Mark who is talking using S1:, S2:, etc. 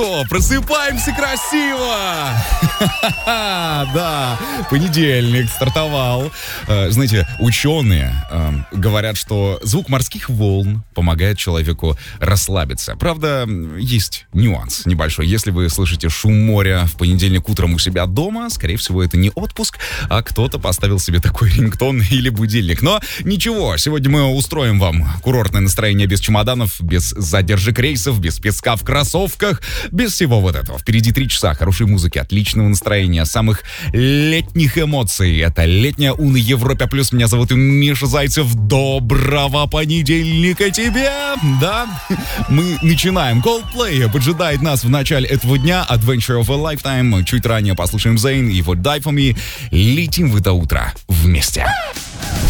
S1: О, просыпаемся красиво! Да, понедельник стартовал. Знаете, ученые говорят, что звук морских волн помогает человеку расслабиться. Правда, есть нюанс небольшой. Если вы слышите шум моря в понедельник утром у себя дома, скорее всего, это не отпуск, а кто-то поставил себе такой рингтон или будильник. Но ничего, сегодня мы устроим вам курортное настроение без чемоданов, без задержек рейсов, без песка в кроссовках, без всего вот этого. Впереди 3 часа хорошей музыки, отличного настроения, самых летних эмоций. Это летняя Уна Европа Плюс. Меня зовут Миша Зайцев. Доброго понедельника тебе! Да, мы начинаем. Coldplay поджидает нас в начале этого дня. Adventure of a Lifetime. Чуть ранее послушаем Zayn и вот Die For Me. Летим в это утро вместе.